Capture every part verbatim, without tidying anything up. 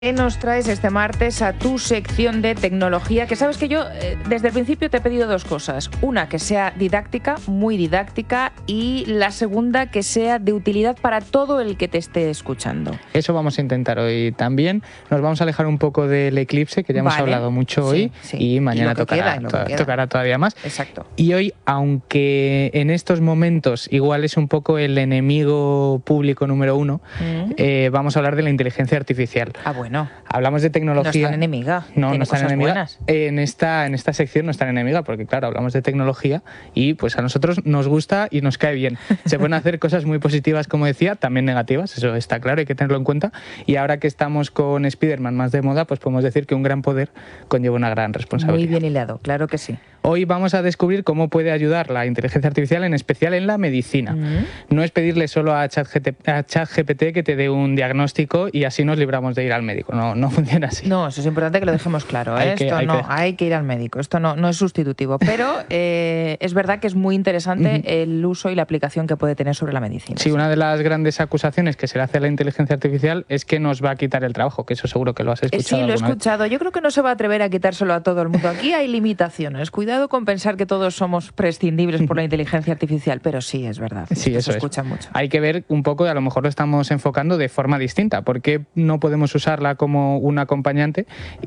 ¿Qué nos traes este martes a tu sección de tecnología? Que sabes que yo eh, desde el principio te he pedido dos cosas. Una, que sea didáctica, muy didáctica, y la segunda, que sea de utilidad para todo el que te esté escuchando. Eso vamos a intentar hoy también. Nos vamos a alejar un poco del eclipse, que ya hemos vale. hablado mucho hoy, sí, sí. y mañana y tocará, queda, to- tocará todavía más. Exacto. Y hoy, aunque en estos momentos igual es un poco el enemigo público número uno, mm. eh, vamos a hablar de la inteligencia artificial. Ah, bueno. No. Hablamos de tecnología. No es tan enemiga. No, no es tan enemiga. Buenas. En esta, en esta sección no es tan enemiga porque, claro, hablamos de tecnología y pues a nosotros nos gusta y nos cae bien. Se pueden hacer cosas muy positivas, como decía, también negativas, eso está claro, hay que tenerlo en cuenta. Y ahora que estamos con Spiderman más de moda, pues podemos decir que un gran poder conlleva una gran responsabilidad. Muy bien hilado, claro que sí. Hoy vamos a descubrir cómo puede ayudar la inteligencia artificial, en especial en la medicina. Mm. No es pedirle solo a ChatGPT que te dé un diagnóstico y así nos libramos de ir al médico. No, no funciona así. No, eso es importante que lo dejemos claro. ¿eh? hay que, Esto hay no, que... hay que ir al médico. Esto no, no es sustitutivo. Pero eh, es verdad que es muy interesante uh-huh. el uso y la aplicación que puede tener sobre la medicina. Sí, una de las grandes acusaciones que se le hace a la inteligencia artificial es que nos va a quitar el trabajo, que eso seguro que lo has escuchado. Sí, lo he escuchado. Vez. Yo creo que no se va a atrever a quitárselo a todo el mundo. Aquí hay limitaciones. Cuidado con pensar que todos somos prescindibles por la inteligencia artificial, pero sí, es verdad. Sí, eso se escucha es. mucho. Hay que ver un poco, y a lo mejor lo estamos enfocando de forma distinta. ¿Por qué no podemos usarla como un acompañante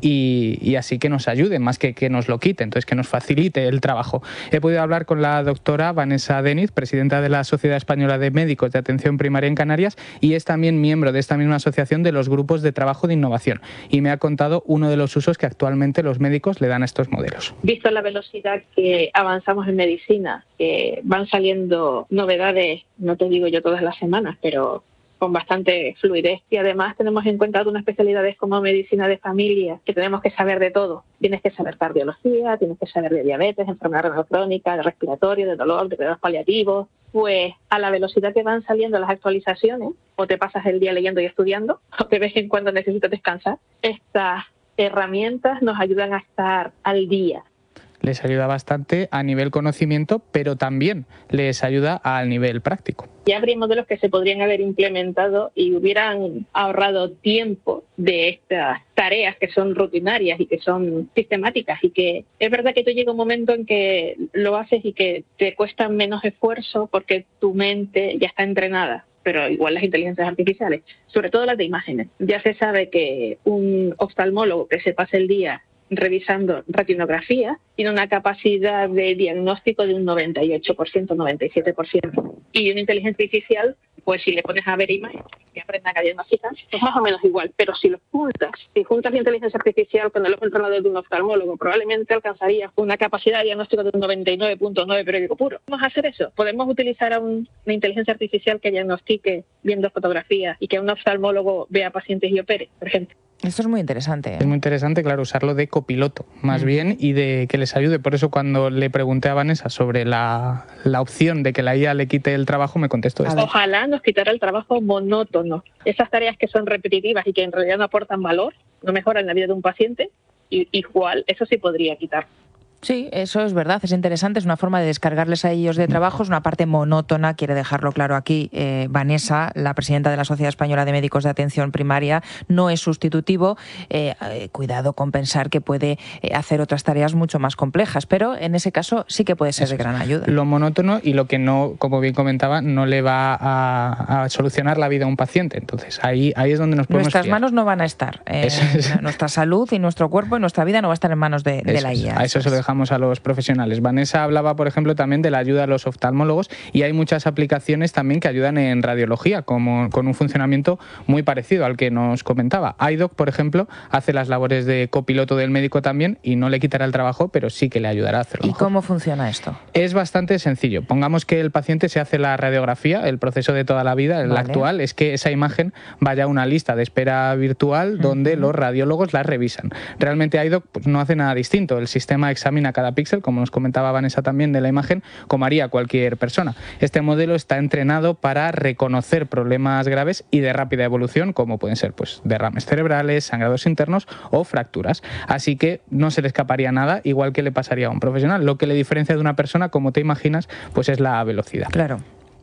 y, y así que nos ayude, más que que nos lo quite, entonces que nos facilite el trabajo? He podido hablar con la doctora Vanessa Deniz, presidenta de la Sociedad Española de Médicos de Atención Primaria en Canarias, y es también miembro de esta misma asociación de los grupos de trabajo de innovación. Y me ha contado uno de los usos que actualmente los médicos le dan a estos modelos. Visto la velocidad que avanzamos en medicina, que van saliendo novedades, no te digo yo todas las semanas, pero con bastante fluidez, y además tenemos en cuenta algunas especialidades como medicina de familia, que tenemos que saber de todo. Tienes que saber cardiología, tienes que saber de diabetes, enfermedad renal crónica, de respiratorio, de dolor, de cuidados paliativos. Pues a la velocidad que van saliendo las actualizaciones, o te pasas el día leyendo y estudiando, o de vez en cuando necesitas descansar, estas herramientas nos ayudan a estar al día. Les ayuda bastante a nivel conocimiento, pero también les ayuda al nivel práctico. Ya habría modelos que se podrían haber implementado y hubieran ahorrado tiempo de estas tareas que son rutinarias y que son sistemáticas, y que es verdad que tú llega un momento en que lo haces y que te cuesta menos esfuerzo porque tu mente ya está entrenada. Pero igual las inteligencias artificiales, sobre todo las de imágenes. Ya se sabe que un oftalmólogo que se pase el día revisando retinografía tiene una capacidad de diagnóstico de un noventa y ocho por ciento, noventa y siete por ciento. Y una inteligencia artificial, pues si le pones a ver imágenes que aprendan a diagnosticar, es más o menos igual. Pero si lo juntas, si juntas la inteligencia artificial con el ojo entrenado de un oftalmólogo, probablemente alcanzarías una capacidad de diagnóstico de un noventa y nueve punto nueve periódico puro. ¿Podemos hacer eso? ¿Podemos utilizar a un, una inteligencia artificial que diagnostique viendo fotografías y que un oftalmólogo vea pacientes y opere, por ejemplo? Esto es muy interesante. ¿eh? Es muy interesante, claro, usarlo de copiloto, más mm. bien, y de que les ayude. Por eso cuando le pregunté a Vanessa sobre la, la opción de que la I A le quite el trabajo, me contestó esto. Ojalá nos quitara el trabajo monótono. Esas tareas que son repetitivas y que en realidad no aportan valor, no mejoran la vida de un paciente, y, igual, eso sí podría quitar. Sí, eso es verdad, es interesante, es una forma de descargarles a ellos de trabajo, es una parte monótona, quiere dejarlo claro aquí eh, Vanessa, la presidenta de la Sociedad Española de Médicos de Atención Primaria, no es sustitutivo, eh, eh, cuidado con pensar que puede eh, hacer otras tareas mucho más complejas, pero en ese caso sí que puede ser eso de gran ayuda. Lo monótono y lo que no, como bien comentaba, no le va a, a solucionar la vida a un paciente, entonces ahí, ahí es donde nos podemos Nuestras fiar. manos no van a estar, eh, es. nuestra salud y nuestro cuerpo y nuestra vida no va a estar en manos de, de la I A. A eso se lo dejamos a los profesionales. Vanessa hablaba, por ejemplo, también de la ayuda a los oftalmólogos, y hay muchas aplicaciones también que ayudan en radiología, como con un funcionamiento muy parecido al que nos comentaba. iDoc, por ejemplo, hace las labores de copiloto del médico también y no le quitará el trabajo, pero sí que le ayudará a hacerlo ¿Y mejor. cómo funciona esto? Es bastante sencillo. Pongamos que el paciente se hace la radiografía, el proceso de toda la vida, el vale. actual, es que esa imagen vaya a una lista de espera virtual donde uh-huh. los radiólogos la revisan. Realmente iDoc pues, no hace nada distinto. El sistema examina cada píxel, como nos comentaba Vanessa también, de la imagen, como haría cualquier persona. Este modelo está entrenado para reconocer problemas graves y de rápida evolución, como pueden ser pues, derrames cerebrales, sangrados internos o fracturas. Así que no se le escaparía nada, igual que le pasaría a un profesional. Lo que le diferencia de una persona, como te imaginas, pues es la velocidad. Claro.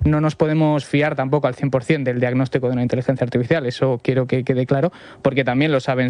no nos podemos fiar tampoco al cien por cien del diagnóstico de una inteligencia artificial, eso quiero que quede claro, porque también lo saben